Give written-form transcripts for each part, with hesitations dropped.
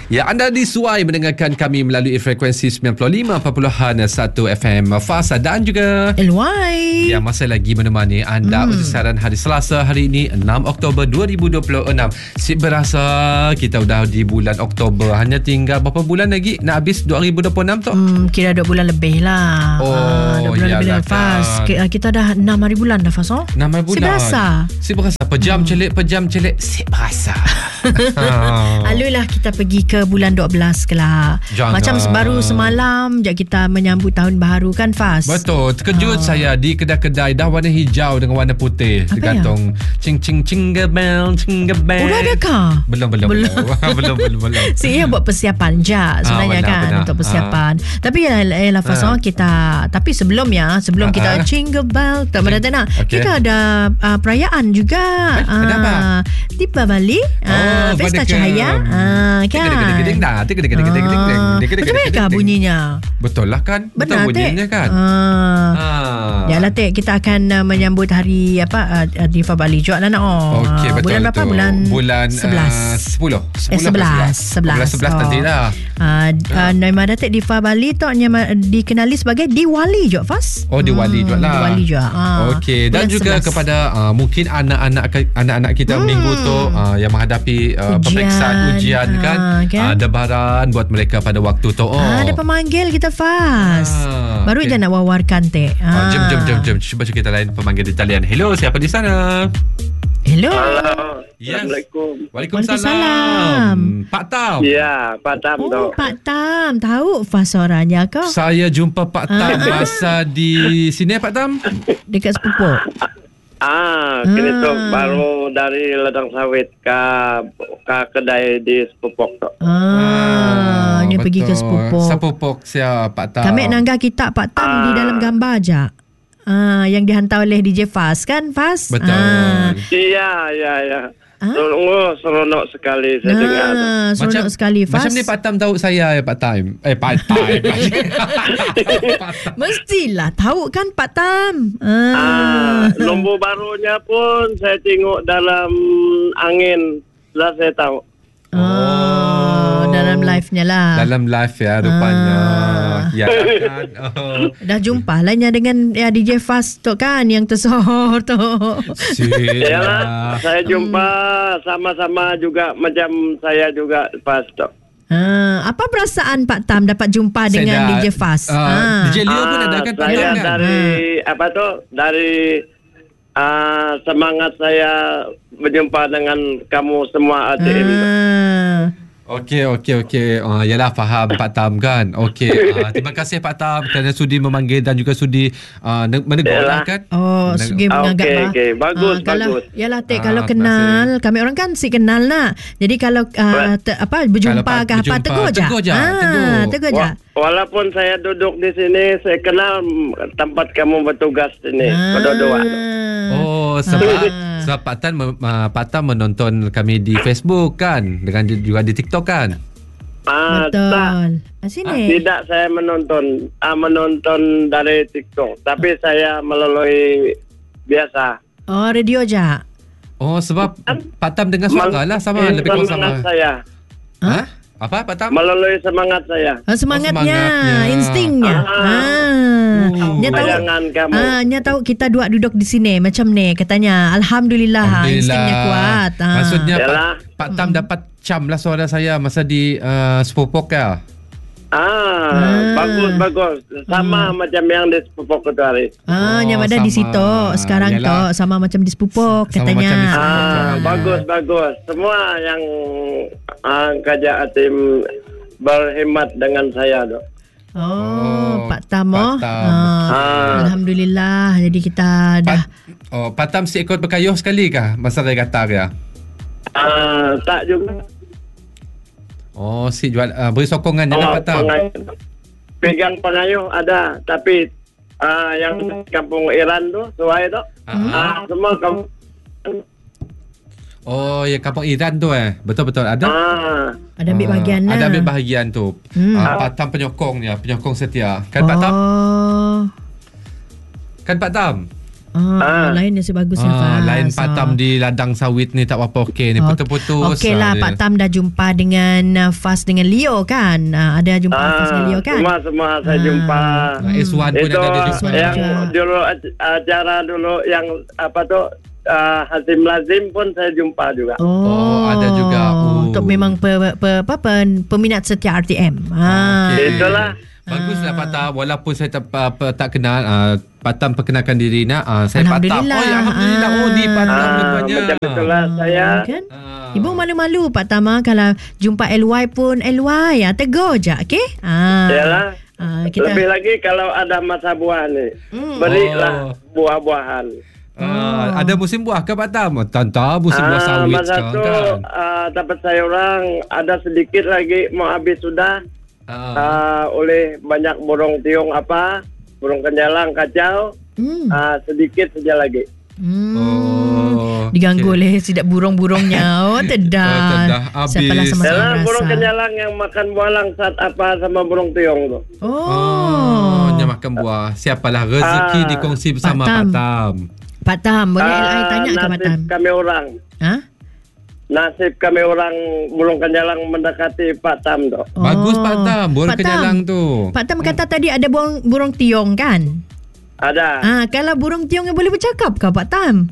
Ya, anda disuai mendengarkan kami melalui frekuensi 95.1 FM Fasa dan juga LY. yang masih lagi menemani anda untuk siaran hari Selasa hari ini 6 Oktober 2026. Si berasa kita udah di bulan Oktober, hanya tinggal berapa bulan lagi nak habis 2026 tu? Kira 2 bulan lebih lah. 2 bulan lebih dah Fas. Kita dah 6 hari bulan dah Fas. 6 hari bulan. Si berasa pejam celik si berasa. Alulah kita pergi ke bulan 12 kelak. Macam baru semalam je kita menyambut tahun baru kan Fas. Betul. Terkejut saya di kedai-kedai dah warna hijau dengan warna putih. Digantung cing jingle bell. Udah adakah? Belum. belum. Si buat persiapan je sebenarnya benar. Untuk persiapan. Tapi yalah Fas kita, tapi sebelum kita jingle bell tak berada nak. Kita ada perayaan juga. Ada apa? Deepavali. Pesta cahaya. Kan. Betul kah bunyinya? Betul lah kan. Benar bunyinya kan. Yalah kita akan menyambut hari Deepavali juga lah nak. Okey, betul. Bulan berapa? Bulan 11 nanti dah. Nama datuk Deepavali tu dikenali sebagai Diwali juga Fas. Diwali juga lah. Diwali juga. Okey, dan juga 11. Kepada mungkin anak-anak kita minggu tu yang menghadapi peperiksaan ujian kan. Debaran buat mereka pada waktu tu. Ada pemanggil kita Fas. Baru je nak wawarkan teh. Jom. Cuba kita lain pemanggil di talian. Hello, siapa di sana? Hello. Yes. Assalamualaikum. Waalaikumsalam. Pak Tam. Ya, Pak Tam tu. Pak Tam, tahu Fas orangnya kau? Saya jumpa Pak Tam masa di sini Pak Tam. Dekat Sepupuk. Kini tu baru dari ladang sawit ke kedai di Sepupuk tu. Dia pergi ke Sepupuk. Sepupuk siapa Pak Tam? Kami nanggah kita Pak Tam di dalam gambar aja. Yang dihantar oleh DJ Fas kan Fas? Betul. Ya. Seronok sekali saya dengar. Seronok sekali Fas. Macam ni Pak Tam tahu saya Pak Tam. Pak Tam. Mestilah tahu kan Pak Tam. Nombor barunya pun saya tengok dalam angin. Dah saya tahu. Dalam live-nya lah. Dalam live ya rupanya. Ya kan. Dah jumpa lah dengan DJ Fas tu kan yang tersohor tu. Yalah, saya jumpa sama-sama juga macam saya juga Fas tu. Apa perasaan Pak Tam dapat jumpa dengan DJ Fas? DJ Leo pun ada kan? Saya dari semangat saya berjumpa dengan kamu semua ATM. Okey. Yalah faham Pak Tam kan. Okey. Terima kasih Pak Tam kerana sudi memanggil dan juga sudi menegur kan. Sudi menganggap. Okey. Bagus. Yalah kalau kenal, kami orang kan si kenal nak. Jadi kalau berjumpa ke apa tegur je. Tegur je. Walaupun saya duduk di sini, saya kenal tempat kamu bertugas sini. Kedua-dua. Sebab Pak Tam menonton kami di Facebook kan, dengan juga di TikTok kan. Betul. Sini. Tidak saya menonton dari TikTok, tapi saya melalui biasa. Radio je. Sebab Pak Tam dengar suara lah sama lebih kurang sama. Saya. Apa Pak Tam? Melalui semangat saya. Semangatnya. Instingnya. Nya tahu kita dua duduk di sini macam ni katanya. Alhamdulillah. Instingnya kuat. Maksudnya Pak Tam dapat cam lah suara saya masa di Sepupuk ya. Bagus. Sama macam yang di Sepupuk itu hari. Yang ada di situ sekarang tu sama macam di Sepupuk katanya. Bagus. Semua yang kerja tim berhemat dengan saya tu. Pak Tam. Alhamdulillah. Jadi kita dah. Pak Tam si ikut berkayuh sekali kah masa regatta ya? Tak juga. Si jual beri sokongan dalam Pak Tam. Pegang pengayuh ada, tapi yang kampung Iran tu, Suai tu, semua kampung. Kampung Iran tu betul ada. Ada ambil bahagian lah. Ada ambil bahagian tu. Pak Tam penyokong setia. Kan Pak Tam? Kan Pak Tam? Lain nasi bagus ni Faz. Lain Pak Tam di ladang sawit ni tak apa okey ni, putus-putus. Okey lah, Pak Tam dah jumpa dengan Faz dengan Leo kan? Ada jumpa Faz dengan Leo kan? Semua saya jumpa. Iswan pun Itu ada jumpa. yang dulu acara dulu yang apa tu, Hasim Lazim pun saya jumpa juga. Ada juga. Untuk memang peminat setia RTM. Okay. Itulah. Baguslah Pak Tam, walaupun saya tak kenal, Pak Tam perkenalkan diri nak. Saya Pak Tam. Alhamdulillah. Di Pak Tam rupanya. Macam itulah saya. Kan? Ibu malu-malu Pak Tam kalau jumpa LY pun LY tegur je, okey? Yalah. Lebih lagi kalau ada masa buah ni, berilah buah-buahan. Ada musim buah ke Pak Tam? Tanta musim buah sawit masa sekarang tu, kan. dapat saya orang ada sedikit lagi mau habis sudah. Oleh banyak burung tiung burung kenyalang kacau, sedikit saja lagi. Diganggu oleh sidak burung-burungnya. Tedah. Habis. Dalam burung kenyalang yang makan bualang saat sama burung tiung tu. Yang makan buah. Siapalah rezeki dikongsi bersama Pak Tam. Pak Tam, boleh LI tanya ke Pak Tam? Nasib kami orang. Nasib kami orang burung kenyalang mendekati Pak Tam tu. Bagus Pak Tam, burung kenyalang tu. Pak Tam kata tadi ada burung tiong kan? Ada. Kalau burung tiong yang boleh bercakap ke Pak Tam?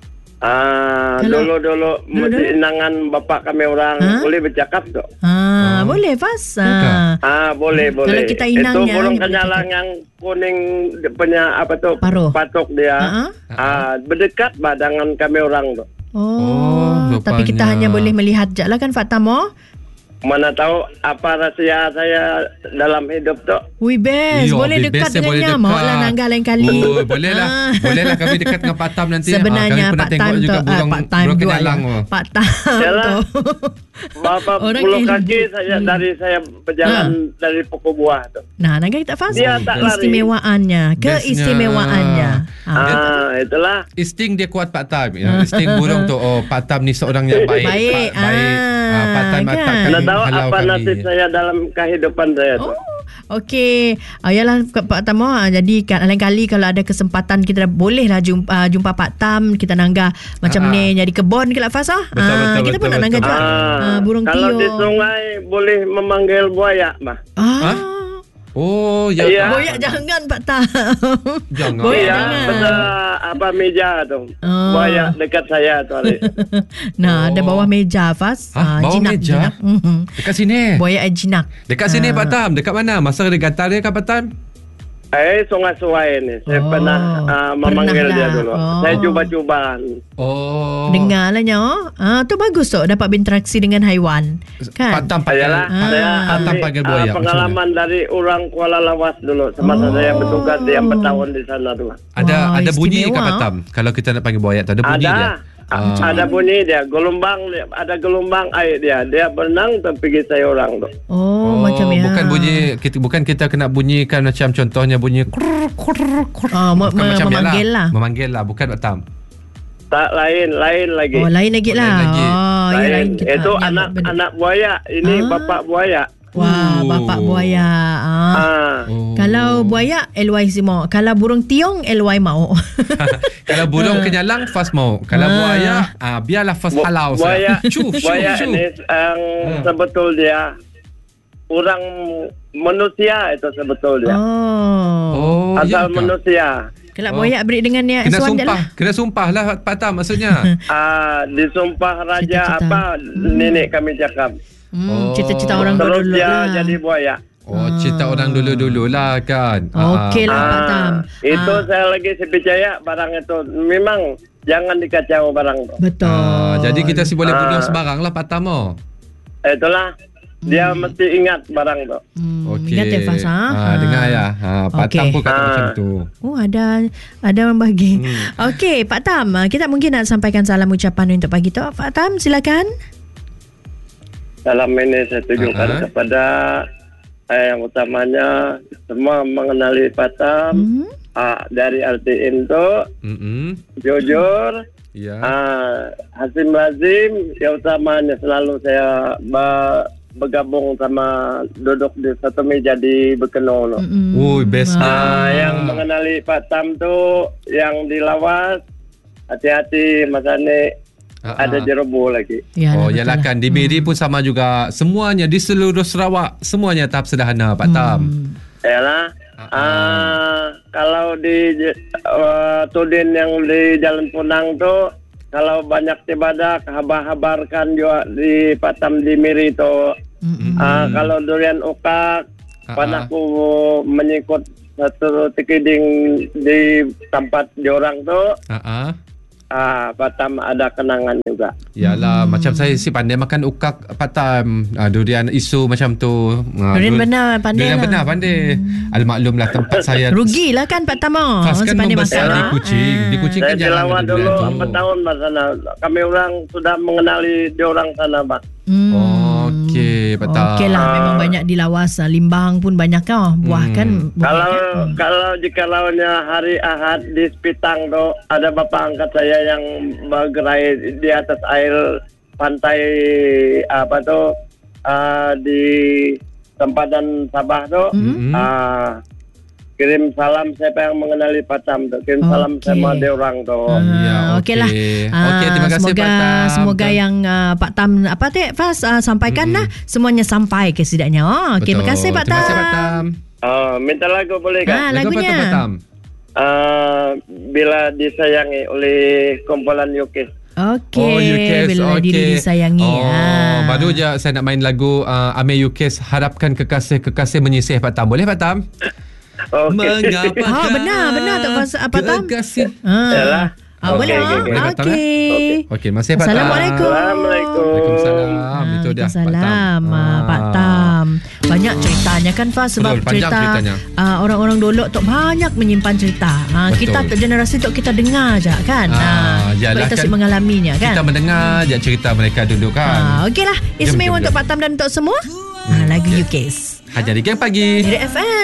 Dulu mesti inangan bapak kami orang boleh bercakap tu. Boleh Faz. Boleh. Kalau kita inangnya, itu burung kenyalang yang kuning punya paruh. patok dia. Berdekat dengan kami orang tu. Tapi kita hanya boleh melihat je lah kan Pak Tam. Mana tahu apa rahsia saya dalam hidup tu. Best. Boleh dekat dengannya. Mau lah nanggal lain kali. Boleh lah kami dekat dengan Pak Tam nanti. Sebenarnya kami pernah tengok juga burung kenyalang. Pak Tam tu. Berapa puluh kaki dari saya berjalan dari pokok buah tu. Nanggal kita Faz. Dia tak lari. Keistimewaannya. Itulah. Insting dia kuat Pak Tam. Insting burung tu. Pak Tam ni seorang yang baik. Pak Tam akan tahu apa nasib saya dalam kehidupan saya tu. Okey. Yalah Pak Tam. Jadi lain kali kalau ada kesempatan kita bolehlah jumpa Pak Tam, kita nanggah macam ni jadi kebon ke lah Faz. Kita pun nak nanggah juga burung tiung. Kalau di sungai boleh memanggil buaya mah. Ya. Boyak jangan Pak Tam. Jangan. Boyak jangan. Meja tu. Boyak dekat saya tu hari. Ada bawah meja Faz. Bawah meja? Jinak. Dekat sini. Boyak jinak. Dekat sini Pak Tam. Dekat mana? Masa ada gatal dia kan Pak Tam? Sungai-sungai ni. Saya pernah memanggil dia dulu. Saya cuba-cuba. Dengarlah tu bagus tu dapat berinteraksi dengan haiwan. Kan? Pak Tam panggil buaya. Pengalaman dari orang Kuala Lawas dulu semasa saya bertugas di 4 tahun di sana tu. Ada bunyi ke Pak Tam? Kalau kita nak panggil buaya tu ada bunyi dia. Ada bunyi dia, ada gelombang air dia. Dia berenang pergi saya orang tu. Macam ya. Bukan kita kena bunyikan macam contohnya bunyi memanggil lah, bukan Pak Tam. Tak, lain lagi. Lain lagi lah. Lain. Itu anak buaya, ini bapak buaya. Bapak buaya. Kalau buaya LY si mau. Kalau burung tiong LY mau. Kalau burung kenyalang Faz mau. Kalau buaya biarlah Faz halau. Buaya ini sebetul dia orang manusia itu sebetul dia. Asal manusia. Kalau buaya beri dengan niat kena sumpah lah Pak Tam maksudnya. Disumpah raja nenek kami cakap. Cita-cita orang dulu terus dia jadi buaya. Cerita orang dulu-dulu lah kan. Okey lah Pak Tam. Itu saya lagi percaya barang itu memang jangan dikacau barang itu. Betul. Jadi kita boleh bunuh sebarang lah Pak Tam. Itulah. Dia mesti ingat barang tu. Okey. Ingat ya Faz. Dengar ya. Pak Tam pun kata macam tu. Ada orang bagi. Okey Pak Tam, kita mungkin nak sampaikan salam ucapan untuk pagi tu. Pak Tam silakan. Salam ini saya tujukan kepada yang utamanya semua mengenali Pak Tam dari RTM tu, jujur, Hasim Lazim yang utamanya selalu saya bergabung sama duduk di satu meja di Bekeno. Best. Yang mengenali Pak Tam tu yang di Lawas, hati-hati Mas Ane, ada jeroboh lagi. Yalah kan di Miri pun sama juga. Semuanya di seluruh Sarawak semuanya tahap sederhana Pak Tam. Yalah. Kalau di Tudin yang di Jalan Punang tu, kalau banyak tibadak habar-habarkan juga di Pak Tam di Miri tu. Kalau durian ukak, panaku menyikut satu tikiding di tempat diorang tu. Pak Tam ada kenangan juga. Yalah, macam saya si pandai makan ukak Pak Tam. Durian isu macam tu. Durian benar pandai. Durian benar pandai. Al-maklum lah tempat saya. Rugilah kan Pak Tam. Kan membesar di Kuching. Di Kuching kan jalan Lawat dulu 4 tahun Pak sana. Kami orang sudah mengenali diorang sana Pak. Okey, Pak Tam. Okey lah, memang banyak di Lawas. Limbang pun banyak buah kan. Kalau jika launya hari Ahad di Sepitang tu, ada bapa angkat saya yang bergerai di atas air pantai di Sempadan Sabah tu. Kirim salam siapa yang mengenali Pak Tam tu. Kirim salam sama dia orang tu. Okeylah. Terima kasih Pak Tam. Semoga yang Pak Tam sampaikan lah semuanya sampai ke setidaknya. Okey, terima kasih Pak Tam. Terima kasih Pak Tam. Minta lagu boleh kan? Lagunya. Pak Tam. Bila disayangi oleh kumpulan Yukis. Okey, bila diri disayangi. Baru je saya nak main lagu Amir Yukis, harapkan kekasih menyisih Pak Tam. Boleh Pak Tam? Mengapa? Benar tak Pak Tam? Kekasih. Boleh. Okey, masih Pak Tam. Assalamualaikum. Waalaikumsalam. Itu dia Pak Tam. Banyak ceritanya kan Fas, sebab cerita orang-orang dulu tu banyak menyimpan cerita. Kita generasi tu kita dengar je kan. Kita kan mengalaminya kan. Kita mendengar je cerita mereka dulu kan. Okeylah, istimewa untuk Pak Tam dan untuk semua. Lagu Yukis. Hajar di Gang Pagi. Di FM.